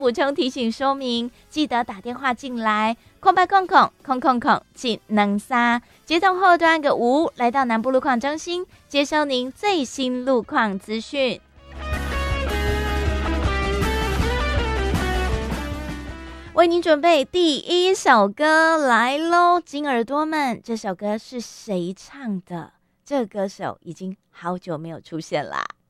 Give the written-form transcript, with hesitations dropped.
补充提醒说明，记得打电话进来，08000000723，接通后端个5来到南部路况中心，接收您最新路况资讯。为您准备第一首歌来喽，金耳朵们，这首歌是谁唱的？这个歌手已经好久没有出现啦。